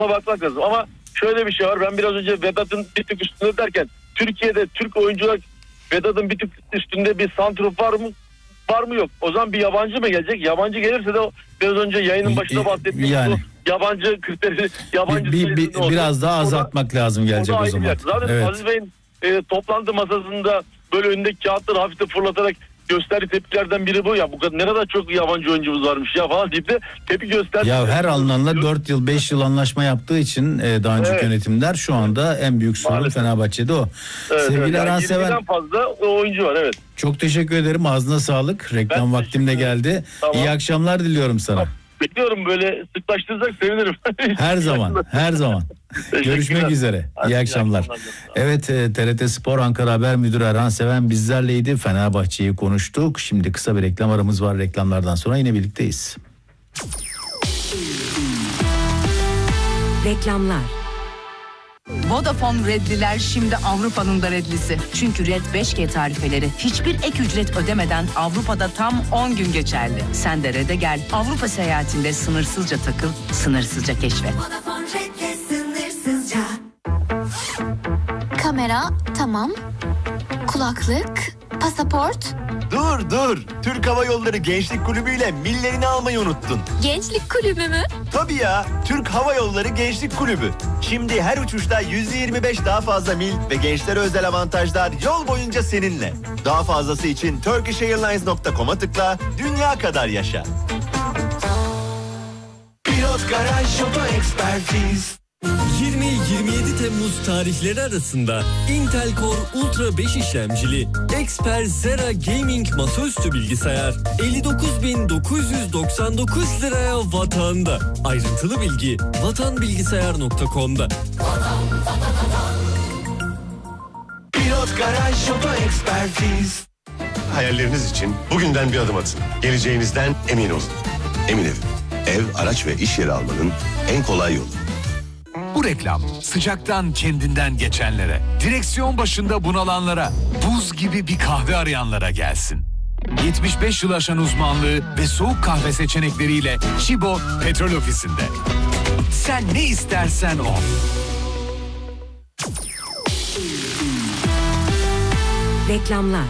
bakmak lazım. Ama şöyle bir şey var. Ben biraz önce Vedat'ın bir tık üstünde derken Türkiye'de Türk oyuncular Vedat'ın bir tık üstünde bir santrofor var mı yok. O zaman bir yabancı mı gelecek? Yabancı gelirse de biraz önce yayının başında bahsettiğim yani. Yabancı kriteri, yabancı biraz daha azaltmak lazım gelecek o zaman. Zaten evet. Aziz Bey'in toplantı masasında böyle önündeki kağıtları hafifte fırlatarak gösterdiği tepkilerden biri bu. Ya bu kadar ne kadar çok yabancı oyuncumuz varmış ya falan deyip de tepki gösterdi. Ya her alınanla 4 yıl 5 yıl anlaşma yaptığı için daha önceki yönetimler şu anda en büyük sorun Fenerbahçe'de o. Evet, sevgili Erhan Seven. 20'den fazla oyuncu var evet. Çok teşekkür ederim. Ağzına sağlık. Reklam vaktim de geldi. Tamam. İyi akşamlar diliyorum sana. Bekliyorum, böyle sıklaştırırsak sevinirim. Her zaman. Görüşmek üzere. İyi akşamlar. Evet, TRT Spor Ankara Haber Müdürü Erhan Seven bizlerleydi. Fenerbahçe'yi konuştuk. Şimdi kısa bir reklam aramız var. Reklamlardan sonra yine birlikteyiz. Reklamlar. Vodafone Redliler şimdi Avrupa'nın da Redlisi. Çünkü Red 5G tarifeleri hiçbir ek ücret ödemeden Avrupa'da tam 10 gün geçerli. Sen de Red'e gel. Avrupa seyahatinde sınırsızca takıl, sınırsızca keşfet. Vodafone Red'le sınırsızca. Kamera tamam. Kulaklık, pasaport. Dur. Türk Hava Yolları Gençlik Kulübü ile millerini almayı unuttun. Gençlik kulübü mü? Tabii ya. Türk Hava Yolları Gençlik Kulübü. Şimdi her uçuşta %25 daha fazla mil ve gençlere özel avantajlar yol boyunca seninle. Daha fazlası için turkishairlines.com'a tıkla, dünya kadar yaşa. Pilot Garaj Oto Ekspertiz. 20-27 Temmuz tarihleri arasında Intel Core Ultra 5 işlemcili Exper Zera Gaming masaüstü bilgisayar 59.999 liraya Vatan'da. Ayrıntılı bilgi vatanbilgisayar.com'da. Pilot Garaj Oto Ekspertiz. Hayalleriniz için bugünden bir adım atın. Geleceğinizden emin olun. Emin Ev. Ev, araç ve iş yeri almanın en kolay yolu. Bu reklam sıcaktan kendinden geçenlere, direksiyon başında bunalanlara, buz gibi bir kahve arayanlara gelsin. 75 yıl aşan uzmanlığı ve soğuk kahve seçenekleriyle Chibo Petrol Ofisi'nde. Sen ne istersen o. Reklamlar.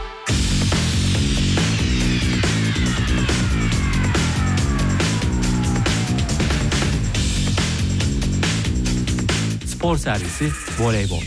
Spor servisi voleybol.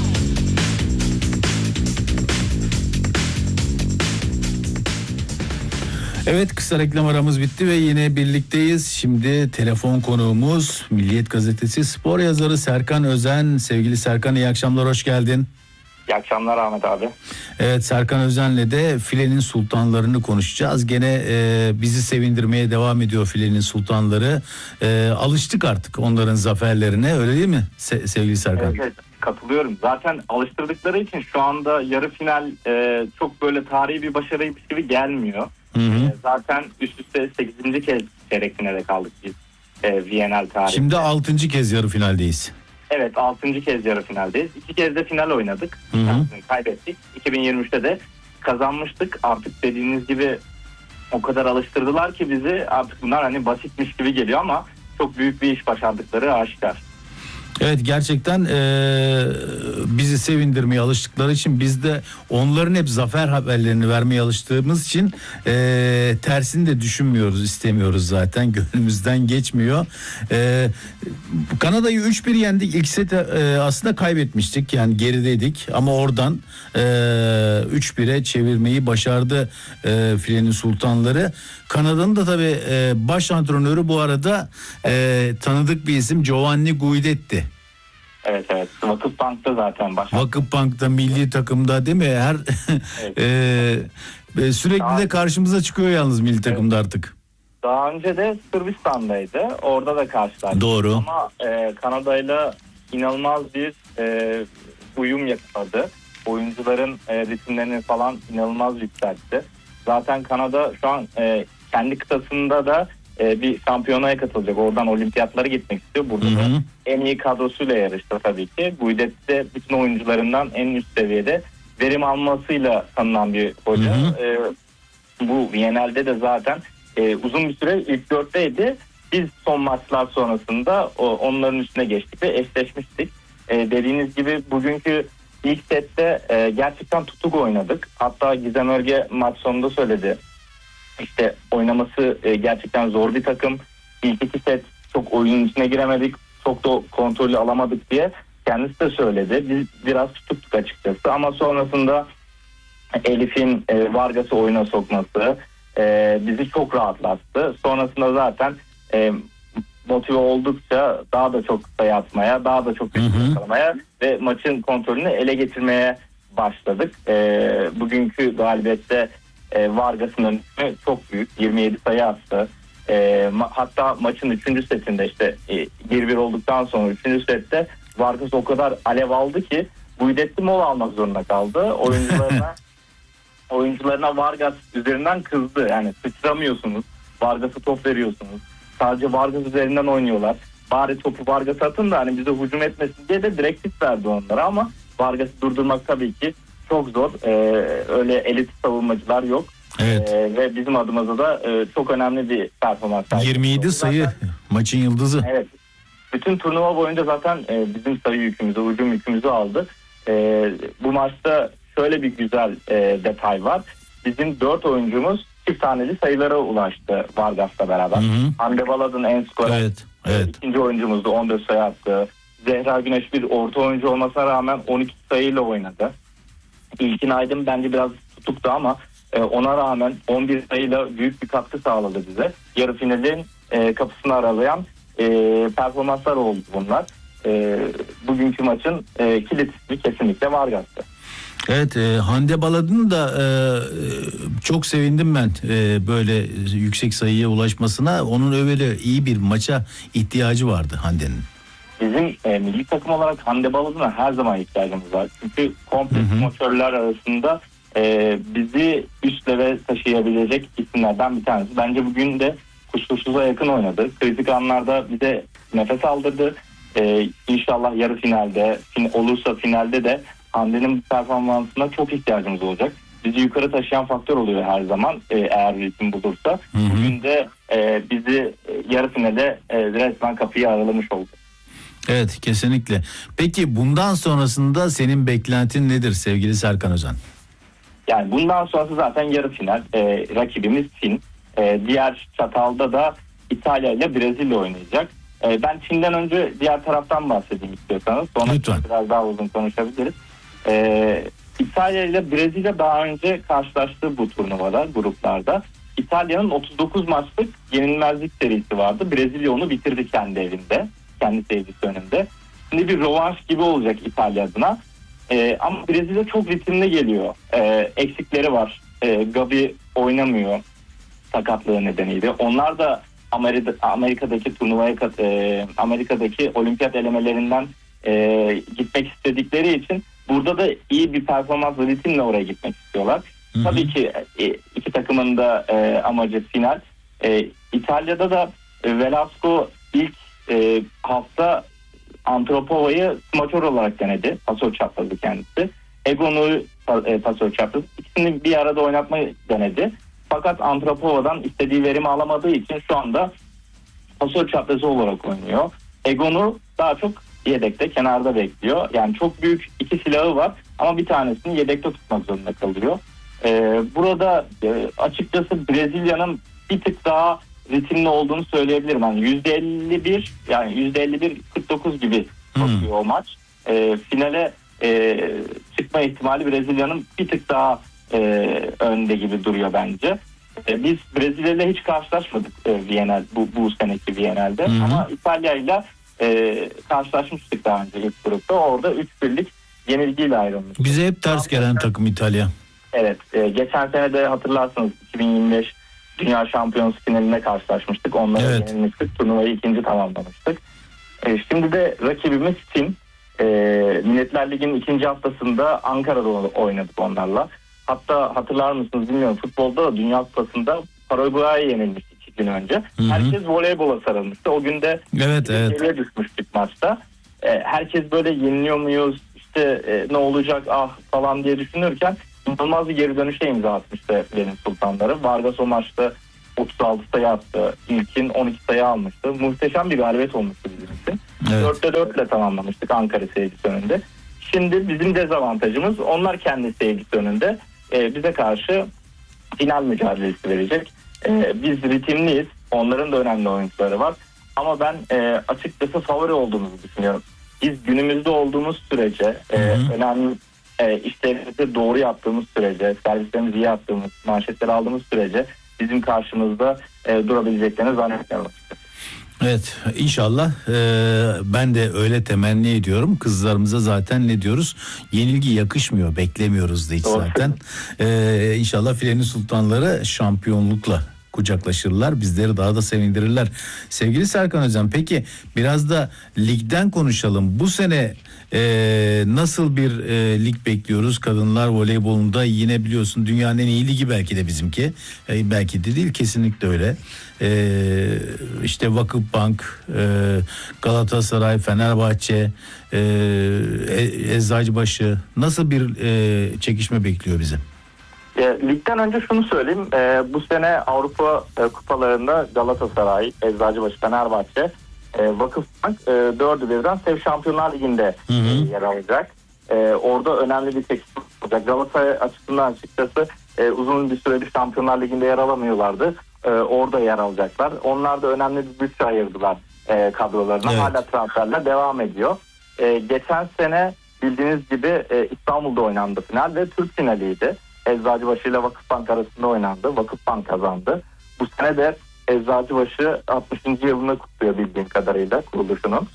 Evet, kısa reklam aramız bitti ve yine birlikteyiz. Şimdi telefon konuğumuz Milliyet Gazetesi spor yazarı Serkan Özen. Sevgili Serkan, iyi akşamlar, hoş geldin. İyi akşamlar Ahmet abi. Evet, Serkan Özen'le de filenin sultanlarını konuşacağız. Gene bizi sevindirmeye devam ediyor filenin sultanları. Alıştık artık onların zaferlerine, öyle değil mi sevgili Serkan? Evet, katılıyorum. Zaten alıştırdıkları için şu anda yarı final çok böyle tarihi bir başarıymış gibi gelmiyor. Zaten üst üste 8. kez çeyrek finale kaldık biz Viyana'l tarihinde. Şimdi 6. kez yarı finaldeyiz. Evet, 6. kez yarı finaldeyiz. 2 kez de final oynadık. Kaybettik. 2023'te de kazanmıştık. Artık dediğiniz gibi o kadar alıştırdılar ki bizi, artık bunlar hani basitmiş gibi geliyor ama çok büyük bir iş başardıkları aşikar. Evet, gerçekten bizi sevindirmeye alıştıkları için biz de onların hep zafer haberlerini vermeye alıştığımız için tersini de düşünmüyoruz, istemiyoruz zaten, gönlümüzden geçmiyor. Kanada'yı 3-1 yendik. İlk set aslında kaybetmiştik, yani gerideydik ama oradan 3-1'e çevirmeyi başardı filenin sultanları. Kanada'nın da tabii baş antrenörü bu arada tanıdık bir isim, Giovanni Guidetti. Evet. Vakıfbank'ta zaten başardı. Vakıfbank'ta, milli takımda değil mi? Her sürekli de karşımıza çıkıyor yalnız milli takımda artık. Daha önce de Sırbistan'daydı. Orada da karşılaştık. Doğru. Ama Kanada'yla inanılmaz bir uyum yakaladı. Oyuncuların ritimlerini falan inanılmaz yükseltti. Zaten Kanada şu an kendi kıtasında da bir şampiyonaya katılacak. Oradan olimpiyatlara gitmek istiyor. Burada da en iyi kadrosuyla yarıştı tabii ki. Guidetti de bütün oyuncularından en üst seviyede verim almasıyla tanınan bir hoca. Bu Viyana'l'de de zaten uzun bir süre ilk 4'teydi. biz son maçlar sonrasında onların üstüne geçtik ve eşleşmiştik. Dediğiniz gibi bugünkü ilk sette gerçekten tutuk oynadık. Hatta Gizem Örge maç sonunda söyledi. İşte oynaması gerçekten zor bir takım. İlk iki set çok oyunun içine giremedik. Çok da kontrolü alamadık diye kendisi de söyledi. Biz biraz tutuktuk açıkçası ama sonrasında Elif'in Vargas'ı oyuna sokması bizi çok rahatlattı. Sonrasında zaten motive oldukça daha da çok sayı atmaya, daha da çok yakalamaya ve maçın kontrolünü ele getirmeye başladık. Bugünkü galibiyette Vargas'ın önemi çok büyük. 27 sayı attı. Hatta maçın 3. setinde işte 1-1 olduktan sonra 3. sette Vargas o kadar alev aldı ki Guidetti mola almak zorunda kaldı. Oyuncularına Vargas üzerinden kızdı. Yani sıçramıyorsunuz. Vargas'a top veriyorsunuz. Sadece Vargas üzerinden oynuyorlar. Bari topu Vargas'a atın da hani bize hücum etmesin diye de direktif verdi onlara ama Vargas'ı durdurmak tabii ki çok zor. Öyle elit savunmacılar yok. Evet. Ve bizim adımıza da çok önemli bir performans. 27 sayı zaten, maçın yıldızı. Evet. Bütün turnuva boyunca zaten bizim sayı yükümüzü, hücum yükümüzü aldı. Bu maçta şöyle bir güzel detay var. Bizim 4 oyuncumuz çift taneli sayılara ulaştı Vargas'la beraber. Hande Baladın en skorer. Evet. İkinci oyuncumuz da 14 sayı attı. Zehra Güneş bir orta oyuncu olmasına rağmen 12 sayıyla oynadı. İlkin Aydın bence biraz tutuktu ama ona rağmen 11 sayıyla büyük bir katkı sağladı bize. Yarı finalin kapısını aralayan performanslar oldu bunlar. Bugünkü maçın kilit ismi kesinlikle Vargas'tı. Evet, Hande Baladın da çok sevindim ben böyle yüksek sayıya ulaşmasına. Onun öyle iyi bir maça ihtiyacı vardı Hande'nin. Bizim milli takım olarak Hande Baladın'a her zaman ihtiyacımız var. Çünkü komple motorlar arasında bizi üst leve taşıyabilecek isimlerden bir tanesi. Bence bugün de kuşkusuza yakın oynadı. Kritik anlarda bize nefes aldırdı. İnşallah yarı finalde olursa finalde de Hande'nin performansına çok ihtiyacımız olacak. Bizi yukarı taşıyan faktör oluyor her zaman eğer ritim bulursa. Bugün de bizi yarı finale resmen kapıyı aralamış oldu. Evet, kesinlikle. Peki bundan sonrasında senin beklentin nedir sevgili Serkan Özen? Yani bundan sonrası zaten yarı final. Rakibimiz Çin. Diğer çatalda da İtalya ile Brezilya oynayacak. Ben Çin'den önce diğer taraftan bahsedeyim istiyorsanız. Sonra biraz daha uzun konuşabiliriz. İtalya ile Brezilya daha önce karşılaştı bu turnuvada, gruplarda. İtalya'nın 39 maçlık yenilmezlik serisi vardı. Brezilya onu bitirdi kendi evinde. Kendi seyircisi önünde. Şimdi bir rövanş gibi olacak İtalya adına. Ama Brezilya çok ritimli geliyor. Eksikleri var. Gabi oynamıyor sakatlığı nedeniyle. Onlar da Amerika'daki turnuvaya Amerika'daki olimpiyat elemelerinden gitmek istedikleri için burada da iyi bir performansla ritimle oraya gitmek istiyorlar. Tabii ki iki takımın da amacı final. İtalya'da da Velasco ilk hafta Antropova'yı smaçör olarak denedi. Pasör çaprazı kendisi. Egon'u pasör çaprazı. İkisini bir arada oynatmayı denedi. Fakat Antropova'dan istediği verimi alamadığı için şu anda pasör çaprazı olarak oynuyor. Egon'u daha çok yedekte, kenarda bekliyor. Yani çok büyük iki silahı var ama bir tanesini yedekte tutmak zorunda kalıyor. Burada açıkçası Brezilya'nın bir tık daha ritimli olduğunu söyleyebilirim. Yani %51-49 gibi bakıyor o maç. Finale çıkma ihtimali Brezilya'nın bir tık daha önde gibi duruyor bence. Biz Brezilya ile hiç karşılaşmadık Viyana'da, bu seneki Viyana'da. Ama İtalya ile karşılaşmıştık daha önce ilk grupta. Orada 3-1'lik yenilgiyle ayrılmış. Bize hep ters gelen takım İtalya. Evet. Geçen sene de hatırlarsınız 2025 Dünya Şampiyonası finaline karşılaşmıştık. Onlara yenilmiştik. Turnuvayı ikinci tamamlamıştık. Şimdi de rakibimiz Çin. Milletler Ligi'nin ikinci haftasında Ankara'da oynadık onlarla. Hatta hatırlar mısınız bilmiyorum, futbolda da Dünya Kupası'nda Paraguay'a yenilmiştik 2 gün önce. Herkes voleybola sarılmıştı. O gün de geriye düşmüştük maçta. Herkes böyle yeniliyor muyuz, işte ne olacak falan diye düşünürken inanılmaz bir geri dönüşe imza atmıştı benim sultanları. Vargas o maçta 36 sayı attı. İlkin 12 sayı almıştı. Muhteşem bir galibiyet olmuştu bizim için. Evet. 4'te 4 ile tamamlamıştık Ankara seyircisi önünde. Şimdi bizim dezavantajımız, onlar kendi seyircisi önünde bize karşı final mücadelesi verecek. Biz ritimliyiz. Onların da önemli oyuncuları var. Ama ben açıkçası favori olduğumuzu düşünüyorum. Biz günümüzde olduğumuz sürece önemli işlerimizi doğru yaptığımız sürece, servislerimizi iyi yaptığımız, manşetleri aldığımız sürece bizim karşımızda durabileceklerini zannetmiyorum. Evet, inşallah ben de öyle temenni ediyorum. Kızlarımıza zaten ne diyoruz? Yenilgi yakışmıyor, beklemiyoruz da hiç zaten. İnşallah Filenin Sultanları şampiyonlukla kucaklaşırlar, bizleri daha da sevindirirler. Sevgili Serkan Hocam, peki biraz da ligden konuşalım. Bu sene nasıl bir lig bekliyoruz? Kadınlar voleybolunda yine biliyorsun dünyanın en iyi ligi belki de bizimki. Belki de değil, kesinlikle öyle. İşte Vakıfbank, Galatasaray, Fenerbahçe, Eczacıbaşı, nasıl bir çekişme bekliyor bizi? Ligden önce şunu söyleyeyim. Bu sene Avrupa kupalarında Galatasaray, Eczacıbaşı, Fenerbahçe, Vakıfbank dördü birden Sev Şampiyonlar Ligi'nde yer alacak. Orada önemli bir çekişme olacak. Galatasaray açısından açıkçası uzun bir süredir Şampiyonlar Ligi'nde yer alamıyorlardı. Orada yer alacaklar. Onlar da önemli bir bütçe ayırdılar kadrolarına. Evet. Hala transferler devam ediyor. Geçen sene bildiğiniz gibi İstanbul'da oynandı final ve Türk finaliydi. Eczacıbaşı ile Vakıfbank arasında oynandı. Vakıfbank kazandı. Bu sene de Eczacıbaşı 60. yılını kutluyor bildiğim kadarıyla kuruluşunun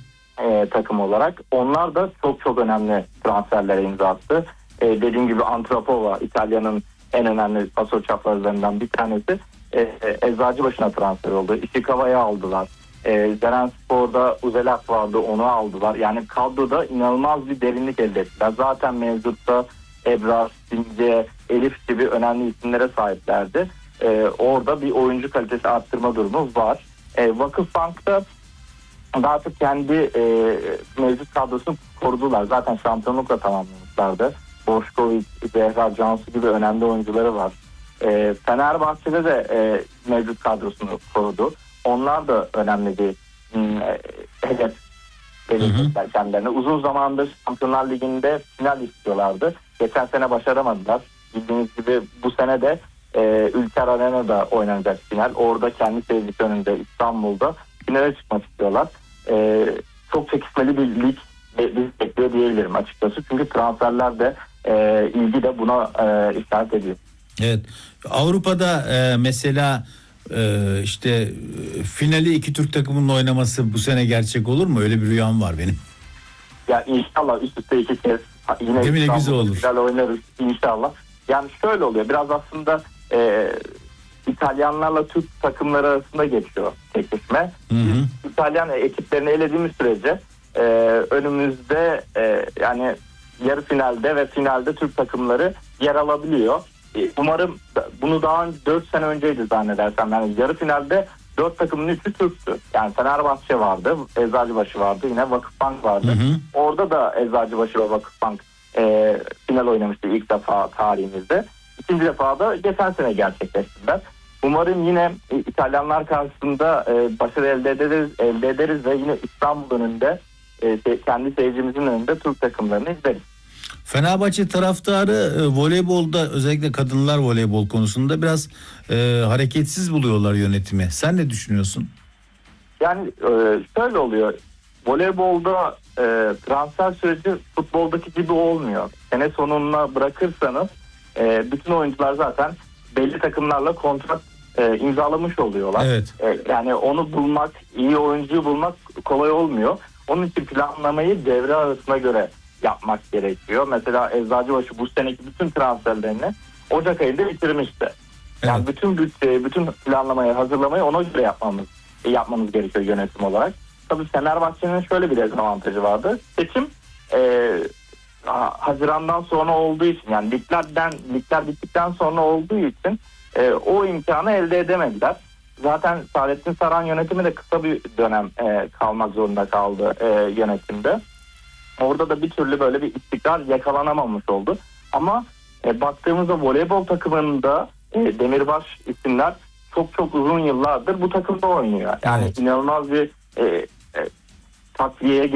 takım olarak. Onlar da çok çok önemli transferlere imza attı. Dediğim gibi Antropova, İtalya'nın en önemli pasör çaprazlarından bir tanesi. Eczacıbaşı'na transfer oldu. Ishikawa'yı aldılar. Zerenspor'da Uzelak vardı, onu aldılar. Yani kadroda inanılmaz bir derinlik elde ettiler. Zaten mevcutta Ebrar, Simge, Elif gibi önemli isimlere sahiplerdi. Orada bir oyuncu kalitesi arttırma durumu var. Vakıfbank'ta daha çok kendi mevcut kadrosunu korudular. Zaten şampiyonlukla tamamlamışlardı. Boşkovic, Zehra, Cansu gibi önemli oyuncuları var. Fenerbahçe'de de mevcut kadrosunu korudu. Onlar da önemli bir hedef belirtmişler kendilerine. Uzun zamandır Şampiyonlar Ligi'nde final istiyorlardı. Geçen sene başaramadılar. Bildiğiniz gibi bu sene de Ülker Arena'da oynanacak final. Orada kendi seyircisi önünde İstanbul'da finale çıkmak istiyorlar. Çok çekişmeli bir lig bekliyor diyebilirim açıkçası. Çünkü transferler de ilgi de buna işaret ediyor. Evet. Avrupa'da mesela işte finali iki Türk takımının oynaması bu sene gerçek olur mu? Öyle bir rüyam var benim. Ya inşallah üst üste iki kez yine güzel olur. Final oynarız inşallah. Yani şöyle oluyor. Biraz aslında İtalyanlarla Türk takımları arasında geçiyor çekişme. İtalyan ekiplerini elediğimiz sürece önümüzde yani yarı finalde ve finalde Türk takımları yer alabiliyor. Umarım bunu daha önce 4 sene önceydi zannedersem. Yani yarı finalde 4 takımın 3'ü Türktü. Yani Fenerbahçe vardı, Eczacıbaşı vardı, yine Vakıfbank vardı. Orada da Eczacıbaşı ve Vakıfbank final oynamıştı ilk defa tarihimizde. İkinci defa da geçen sene gerçekleştirdiler. Umarım yine İtalyanlar karşısında başarı elde ederiz ve yine İstanbul önünde kendi seyircimizin önünde Türk takımlarını izleriz. Fenerbahçe taraftarı voleybolda, özellikle kadınlar voleybol konusunda biraz hareketsiz buluyorlar yönetimi. Sen ne düşünüyorsun? Yani şöyle oluyor. Voleybolda transfer süreci futboldaki gibi olmuyor. Sene sonuna bırakırsanız bütün oyuncular zaten belli takımlarla kontrat imzalamış oluyorlar. Evet. Yani onu bulmak, iyi oyuncuyu bulmak kolay olmuyor. Onun için planlamayı devre arasına göre yapmak gerekiyor. Mesela Eczacıbaşı bu seneki bütün transferlerini Ocak ayında bitirmişti. Yani evet. Bütün bütçeyi, bütün planlamayı, hazırlamayı ona göre yapmamız gerekiyor yönetim olarak. Tabii Fenerbahçe'nin şöyle bir dezavantajı vardı. Seçim Haziran'dan sonra olduğu için, yani ligler bittikten sonra olduğu için o imkanı elde edemediler. Zaten Saadettin Saran yönetimi de kısa bir dönem kalmak zorunda kaldı yönetimde. Orada da bir türlü böyle bir istikrar yakalanamamış oldu. Ama baktığımızda voleybol takımında demirbaş isimler çok uzun yıllardır bu takımda oynuyor. Yani inanılmaz bir takviyeye